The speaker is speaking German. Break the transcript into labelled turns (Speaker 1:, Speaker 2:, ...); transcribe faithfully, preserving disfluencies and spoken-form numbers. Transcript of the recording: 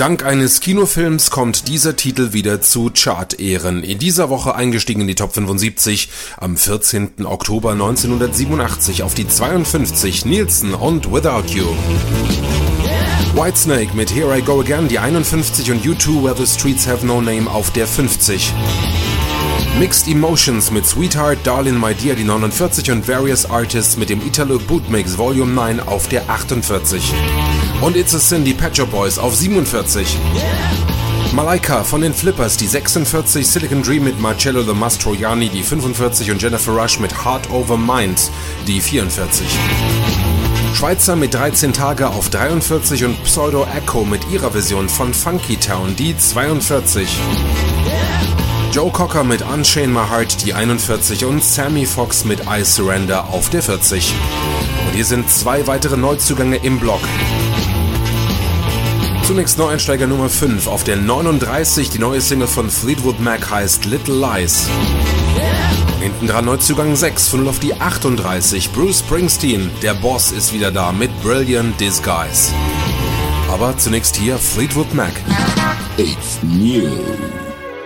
Speaker 1: Dank eines Kinofilms kommt dieser Titel wieder zu Chart-Ehren. In dieser Woche eingestiegen in die Top fünfundsiebzig, am vierzehnten Oktober neunzehnhundertsiebenundachtzig auf die zweiundfünfzig Nielsen und Without You. Whitesnake mit Here I Go Again, die einundfünfzig, und U zwei Where the Streets Have No Name auf der fünfzig. Mixed Emotions mit Sweetheart, Darling My Dear, die neunundvierzig, und Various Artists mit dem Italo Bootmix Volume neun auf der achtundvierzig. Und It's a Sin, die Pet Shop Boys auf siebenundvierzig. Malaika von den Flippers, die sechsundvierzig, Silicon Dream mit Marcello the Mastroianni, die fünfundvierzig, und Jennifer Rush mit Heart Over Mind, die vierundvierzig. Schweizer mit dreizehn Tage auf dreiundvierzig und Pseudo Echo mit ihrer Version von Funky Town, die zweiundvierzig. Joe Cocker mit Unchain My Heart, die einundvierzig, und Sammy Fox mit I Surrender auf der vierzig. Und hier sind zwei weitere Neuzugänge im Block. Zunächst Neueinsteiger Nummer fünf auf der neununddreißig, die neue Single von Fleetwood Mac heißt Little Lies. Hinten dran Neuzugang sechs von null auf die achtunddreißig, Bruce Springsteen, der Boss ist wieder da mit Brilliant Disguise. Aber zunächst hier Fleetwood Mac.
Speaker 2: It's new.